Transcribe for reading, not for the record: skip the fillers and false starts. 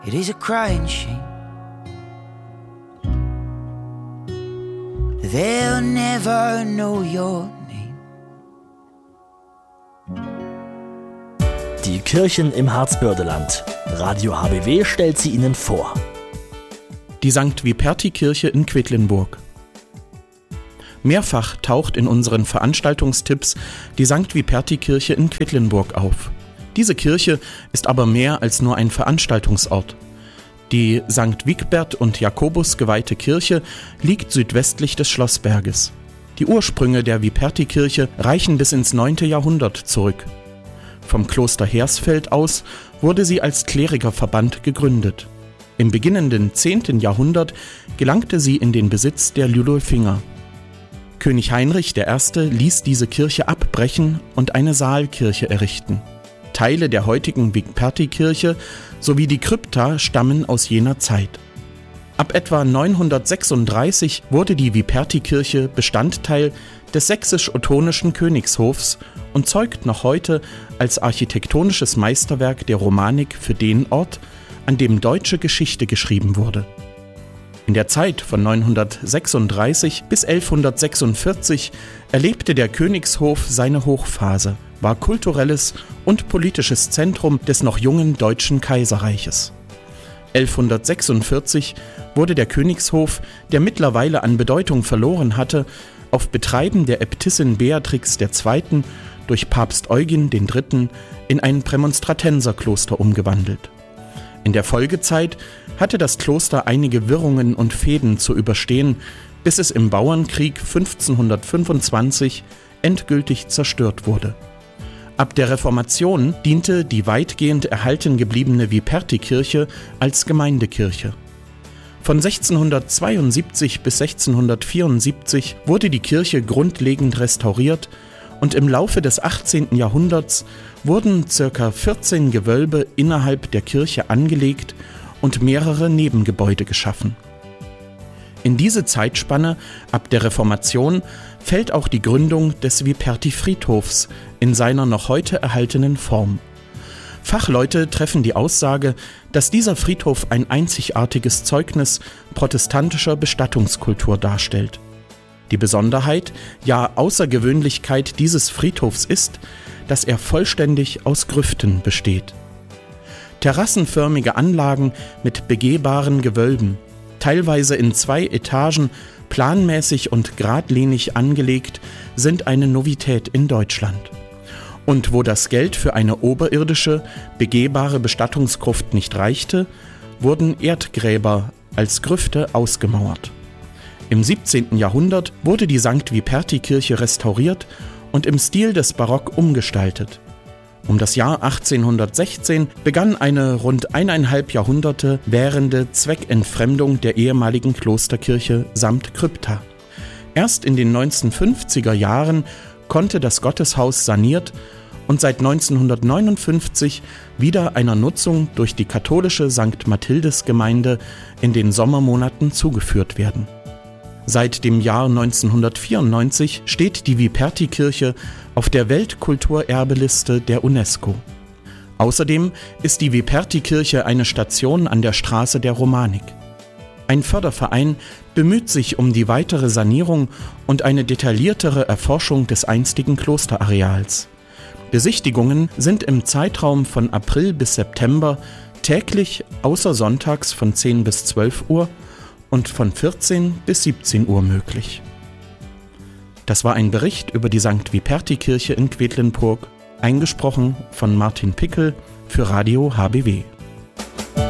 It is a crying shame. They'll never know your name. Die Kirchen im Harzbördeland. Radio HBW stellt sie Ihnen vor. Die St. Wiperti-Kirche in Quedlinburg. Mehrfach taucht in unseren Veranstaltungstipps die St. Wiperti-Kirche in Quedlinburg auf. Diese Kirche ist aber mehr als nur ein Veranstaltungsort. Die St. Wigbert und Jakobus geweihte Kirche liegt südwestlich des Schlossberges. Die Ursprünge der Wiperti-Kirche reichen bis ins 9. Jahrhundert zurück. Vom Kloster Hersfeld aus wurde sie als Klerikerverband gegründet. Im beginnenden 10. Jahrhundert gelangte sie in den Besitz der Ludolfinger. König Heinrich I. ließ diese Kirche abbrechen und eine Saalkirche errichten. Teile der heutigen Wiperti-Kirche sowie die Krypta stammen aus jener Zeit. Ab etwa 936 wurde die Wiperti-Kirche Bestandteil des sächsisch-ottonischen Königshofs und zeugt noch heute als architektonisches Meisterwerk der Romanik für den Ort, an dem deutsche Geschichte geschrieben wurde. In der Zeit von 936 bis 1146 erlebte der Königshof seine Hochphase, war kulturelles und politisches Zentrum des noch jungen Deutschen Kaiserreiches. 1146 wurde der Königshof, der mittlerweile an Bedeutung verloren hatte, auf Betreiben der Äbtissin Beatrix II. Durch Papst Eugen III. In ein Prämonstratenserkloster umgewandelt. In der Folgezeit hatte das Kloster einige Wirrungen und Fehden zu überstehen, bis es im Bauernkrieg 1525 endgültig zerstört wurde. Ab der Reformation diente die weitgehend erhalten gebliebene Wiperti-Kirche als Gemeindekirche. Von 1672 bis 1674 wurde die Kirche grundlegend restauriert und im Laufe des 18. Jahrhunderts wurden ca. 14 Gewölbe innerhalb der Kirche angelegt und mehrere Nebengebäude geschaffen. In diese Zeitspanne, ab der Reformation, fällt auch die Gründung des Wiperti-Friedhofs in seiner noch heute erhaltenen Form. Fachleute treffen die Aussage, dass dieser Friedhof ein einzigartiges Zeugnis protestantischer Bestattungskultur darstellt. Die Besonderheit, ja Außergewöhnlichkeit dieses Friedhofs ist, dass er vollständig aus Grüften besteht. Terrassenförmige Anlagen mit begehbaren Gewölben, teilweise in 2 Etagen, planmäßig und geradlinig angelegt, sind eine Novität in Deutschland. Und wo das Geld für eine oberirdische, begehbare Bestattungsgruft nicht reichte, wurden Erdgräber als Grüfte ausgemauert. Im 17. Jahrhundert wurde die St. Wiperti-Kirche restauriert und im Stil des Barock umgestaltet. Um das Jahr 1816 begann eine rund 1,5 Jahrhunderte währende Zweckentfremdung der ehemaligen Klosterkirche samt Krypta. Erst in den 1950er Jahren konnte das Gotteshaus saniert und seit 1959 wieder einer Nutzung durch die katholische St. Mathildes-Gemeinde in den Sommermonaten zugeführt werden. Seit dem Jahr 1994 steht die Wiperti-Kirche auf der Weltkulturerbeliste der UNESCO. Außerdem ist die Wiperti-Kirche eine Station an der Straße der Romanik. Ein Förderverein bemüht sich um die weitere Sanierung und eine detailliertere Erforschung des einstigen Klosterareals. Besichtigungen sind im Zeitraum von April bis September täglich außer sonntags von 10 bis 12 Uhr und von 14 bis 17 Uhr möglich. Das war ein Bericht über die St. Wiperti-Kirche in Quedlinburg, eingesprochen von Martin Pickel für Radio HBW.